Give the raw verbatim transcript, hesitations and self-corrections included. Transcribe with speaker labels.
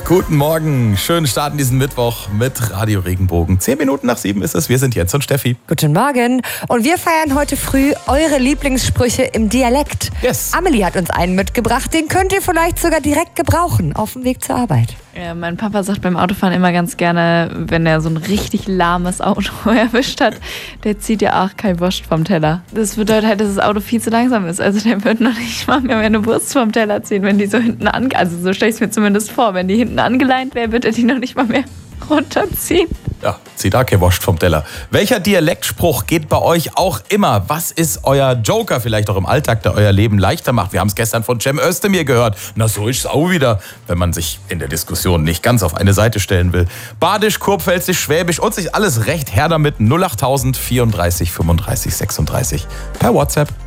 Speaker 1: Guten Morgen, schönen Start in diesen Mittwoch mit Radio Regenbogen. Zehn Minuten nach sieben ist es, wir sind Jens und Steffi.
Speaker 2: Guten Morgen und wir feiern heute früh eure Lieblingssprüche im Dialekt.
Speaker 1: Yes.
Speaker 2: Amelie hat uns einen mitgebracht, den könnt ihr vielleicht sogar direkt gebrauchen auf dem Weg zur Arbeit.
Speaker 3: Ja, mein Papa sagt beim Autofahren immer ganz gerne, wenn er so ein richtig lahmes Auto erwischt hat, der zieht ja auch kein Wurst vom Teller. Das bedeutet halt, dass das Auto viel zu langsam ist. Also der wird noch nicht mal mehr eine Wurst vom Teller ziehen, wenn die so hinten an... Also so stelle ich es mir zumindest vor, wenn die hinten angeleint wäre, wird er die noch nicht mal mehr runterziehen.
Speaker 1: Ja, zieht da kein Wurst vom Teller. Welcher Dialektspruch geht bei euch auch immer? Was ist euer Joker vielleicht auch im Alltag, der euer Leben leichter macht? Wir haben es gestern von Cem Özdemir gehört. Na, so ist es auch wieder, wenn man sich in der Diskussion nicht ganz auf eine Seite stellen will. Badisch, Kurpfälzisch, Schwäbisch und sich alles recht her damit. null acht tausend vierunddreißig fünfunddreißig sechsunddreißig per WhatsApp.